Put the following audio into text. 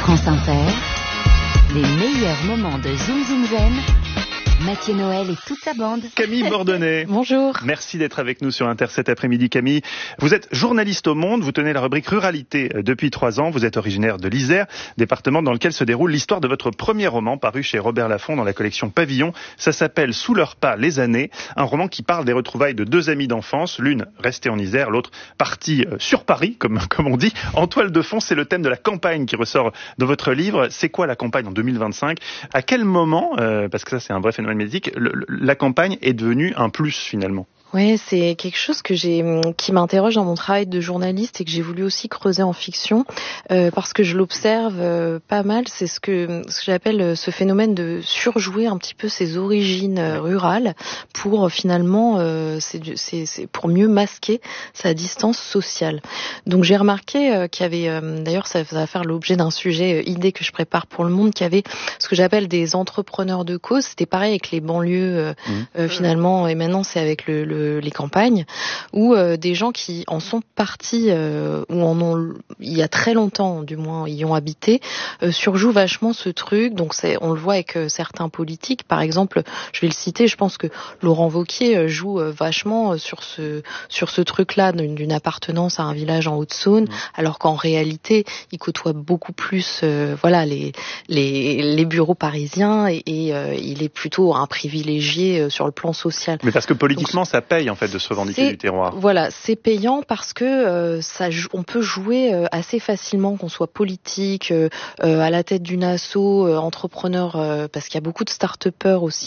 France Inter, les meilleurs moments de Zoom Zoom Zen. Mathieu Noël et toute sa bande. Camille Bordonnet. Bonjour. Merci d'être avec nous sur Inter cet après-midi, Camille. Vous êtes journaliste au Monde, vous tenez la rubrique Ruralité depuis 3 ans. Vous êtes originaire de l'Isère, département dans lequel se déroule l'histoire de votre premier roman paru chez Robert Laffont dans la collection Pavillon. Ça s'appelle Sous leurs pas les années, un roman qui parle des retrouvailles de 2 amies d'enfance, l'une restée en Isère, l'autre partie sur Paris, comme on dit. En toile de fond, c'est le thème de la campagne qui ressort dans votre livre. C'est quoi la campagne en 2025 ? À quel moment, parce que ça c'est un vrai phénomène médiatique, la campagne est devenue un plus finalement? Oui, c'est quelque chose qui m'interroge dans mon travail de journaliste et que j'ai voulu aussi creuser en fiction parce que je l'observe pas mal. C'est ce que j'appelle ce phénomène de surjouer un petit peu ses origines rurales pour finalement c'est pour mieux masquer sa distance sociale. Donc j'ai remarqué qu'il y avait d'ailleurs ça va faire l'objet d'un sujet idée que je prépare pour Le Monde, qu'il y avait ce que j'appelle des entrepreneurs de cause. C'était pareil avec les banlieues finalement, et maintenant c'est avec les campagnes, où des gens qui en sont partis ou en ont il y a très longtemps du moins y ont habité, surjouent vachement ce truc. Donc on le voit avec certains politiques, par exemple, je vais le citer, je pense que Laurent Wauquiez joue vachement sur ce truc-là d'une appartenance à un village en Haute-Saône, alors qu'en réalité il côtoie beaucoup plus les bureaux parisiens et il est plutôt un privilégié sur le plan social. Mais parce que politiquement ça paye en fait de se revendiquer du terroir. Voilà, c'est payant parce que on peut jouer assez facilement, qu'on soit politique, à la tête d'une asso, entrepreneur, parce qu'il y a beaucoup de start-upers aussi